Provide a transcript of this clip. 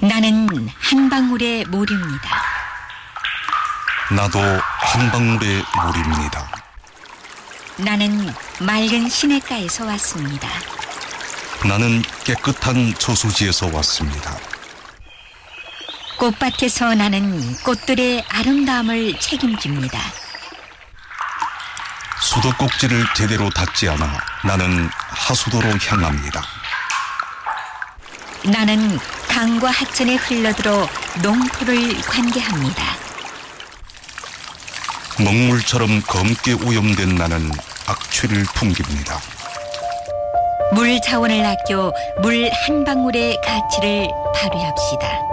나는 한 방울의 물입니다. 나도 한 방울의 물입니다. 나는 맑은 시냇가에서 왔습니다. 나는 깨끗한 저수지에서 왔습니다. 꽃밭에서 나는 꽃들의 아름다움을 책임집니다. 수도꼭지를 제대로 닫지 않아 나는 하수도로 향합니다. 나는 강과 하천에 흘러들어 농토를 관계합니다. 먹물처럼 검게 오염된 나는 악취를 풍깁니다. 물 자원을 아껴 물 한 방울의 가치를 발휘합시다.